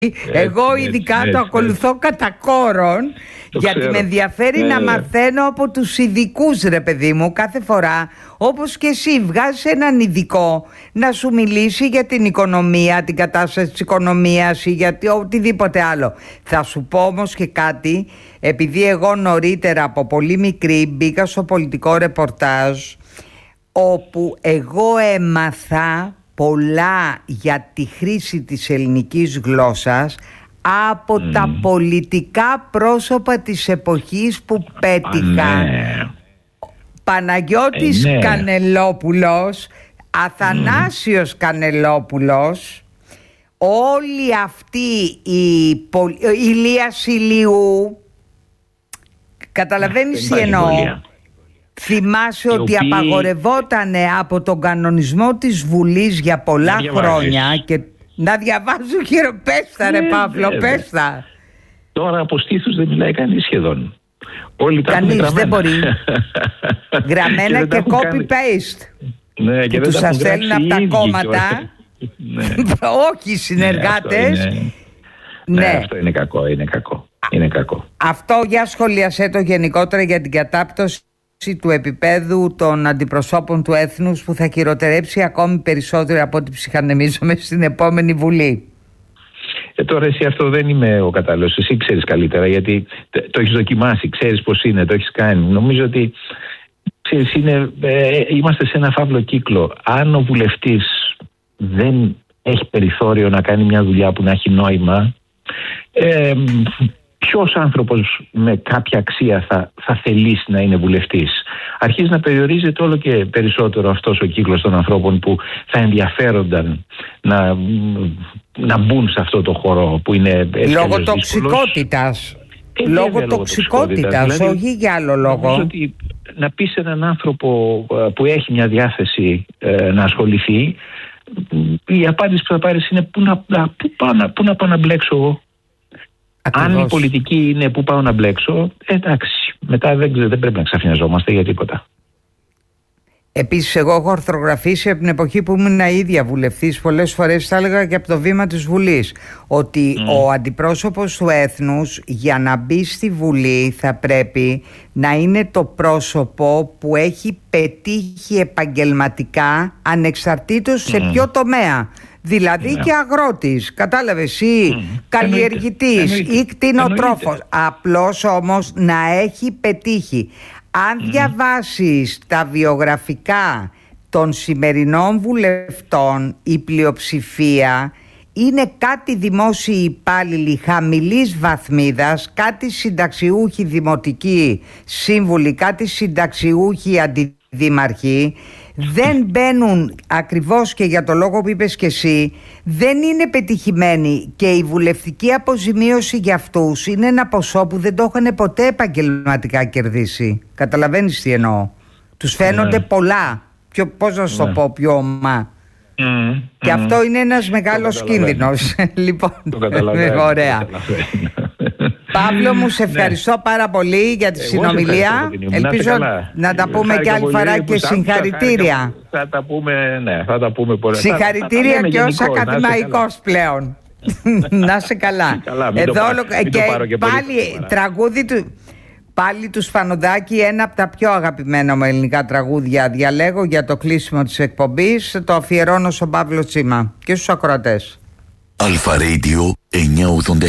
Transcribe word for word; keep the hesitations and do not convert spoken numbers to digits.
Εγώ ειδικά έτσι, το έτσι, ακολουθώ έτσι. κατά κόρον, το γιατί ξέρω. με ενδιαφέρει ναι, να ναι. μαθαίνω από τους ειδικούς, ρε παιδί μου, κάθε φορά. Όπως και εσύ βγάζεις έναν ειδικό να σου μιλήσει για την οικονομία, την κατάσταση της οικονομίας ή για οτιδήποτε άλλο. Θα σου πω όμως και κάτι, επειδή εγώ νωρίτερα από πολύ μικρή μπήκα στο πολιτικό ρεπορτάζ, όπου εγώ έμαθα πολλά για τη χρήση της ελληνικής γλώσσας από mm. τα πολιτικά πρόσωπα της εποχής που πέτυχαν. Ναι. Παναγιώτης ε, ναι. Κανελόπουλος, Αθανάσιος mm. Κανελόπουλος, όλοι αυτοί οι Ηλίας Ηλιού, καταλαβαίνεις τι εννοώ. Θυμάσαι οι ότι οποίοι... απαγορευότανε από τον κανονισμό της Βουλής για πολλά χρόνια και να διαβάζουν γύρω. Πες τα, ρε Παύλο, πες τα. Τώρα από στήθους δεν μιλάει κανείς σχεδόν. Όλοι τα κανείς δεν μπορεί. Γραμμένα και, και copy-paste. Ναι, και, και τους αστέλνουν από τα κόμματα. Ναι. Όχι οι συνεργάτες. Ναι, είναι... ναι. ναι, αυτό είναι κακό, είναι κακό. Είναι κακό. Αυτό για σχολιασέ το γενικότερα για την κατάπτωση του επίπεδου των αντιπροσώπων του έθνους, που θα χειροτερέψει ακόμη περισσότερο από ό,τι ψυχανεμίζομαι στην επόμενη Βουλή. Ε, τώρα εσύ αυτό δεν είμαι ο κατάλληλος. Εσύ ξέρεις καλύτερα, γιατί το έχεις δοκιμάσει, ξέρεις πώς είναι, το έχεις κάνει. Νομίζω ότι ξέρεις, είναι, ε, είμαστε σε ένα φαύλο κύκλο. Αν ο βουλευτής δεν έχει περιθώριο να κάνει μια δουλειά που να έχει νόημα, ε, ποιος άνθρωπος με κάποια αξία θα, θα θελήσει να είναι βουλευτής? Αρχίζει να περιορίζεται όλο και περισσότερο αυτός ο κύκλος των ανθρώπων που θα ενδιαφέρονταν να, να μπουν σε αυτό το χώρο που είναι λόγω τοξικότητας. Ε, λόγω, λόγω τοξικότητας, δηλαδή, όχι για άλλο λόγο. Ότι να πεις έναν άνθρωπο που έχει μια διάθεση ε, να ασχοληθεί, η απάντηση που θα πάρεις είναι πού να, πού πάω, να, πού να πάω να μπλέξω εγώ. Ακριβώς. Αν η πολιτική είναι που πάω να μπλέξω, εντάξει, μετά δεν, δεν πρέπει να ξαφνιαζόμαστε για τίποτα. Επίσης, εγώ έχω ορθογραφήσει από την εποχή που ήμουν ίδια βουλευτής, πολλές φορές θα έλεγα και από το βήμα της Βουλής, ότι mm. ο αντιπρόσωπος του έθνους για να μπει στη Βουλή θα πρέπει να είναι το πρόσωπο που έχει πετύχει επαγγελματικά ανεξαρτήτως σε mm. ποιο τομέα. Δηλαδή yeah. και αγρότης, κατάλαβες, ή mm. καλλιεργητής ή κτηνοτρόφος. Απλώς όμως να έχει πετύχει. Αν mm. διαβάσεις τα βιογραφικά των σημερινών βουλευτών, η πλειοψηφία είναι κάτι δημόσιοι υπάλληλοι χαμηλής βαθμίδας, κάτι συνταξιούχοι δημοτικοί σύμβουλοι, κάτι συνταξιούχοι αντιδήμαρχοι. Δεν μπαίνουν, ακριβώς και για το λόγο που είπες και εσύ, δεν είναι πετυχημένοι, και η βουλευτική αποζημίωση για αυτούς είναι ένα ποσό που δεν το είχαν ποτέ επαγγελματικά κερδίσει. Καταλαβαίνεις τι εννοώ? Τους φαίνονται ναι. πολλά, πιο, πώς να σου το ναι. πω, πιο ομά. Mm, και mm, αυτό είναι ένας μεγάλος κίνδυνος. Λοιπόν, ωραία. Παύλο μου, σε ευχαριστώ ναι. πάρα πολύ για τη Εγώ συνομιλία. Ελπίζω να, να τα πούμε κι άλλη φορά και συγχαρητήρια. Θα τα πούμε, ναι, θα τα πούμε πολλά. Συγχαρητήρια θα, θα και ως ακαδημαϊκός πλέον. Να σε καλά. καλά Εδώ το, και, και, και πάλι τραγούδι του... Πάλι του Σπανουδάκη, ένα από τα πιο αγαπημένα μου ελληνικά τραγούδια διαλέγω για το κλείσιμο της εκπομπής. Το αφιερώνω στον Παύλο Τσίμα και στους ακροατές. Αλφα Radio εννιακόσια ογδόντα